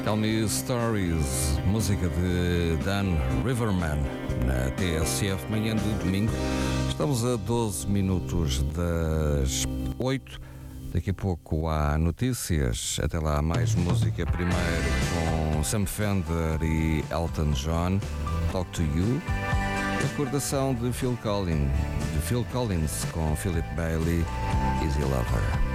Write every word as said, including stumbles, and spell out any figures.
Tell Me Stories, música de Dan Riverman, na T S F, manhã de domingo. Estamos a doze minutos das oito. Daqui a pouco há notícias. Até lá, mais música. Primeiro com Sam Fender e Elton John, Talk to You. Recordação de Phil Collins, de Phil Collins com Philip Bailey, Easy Lover.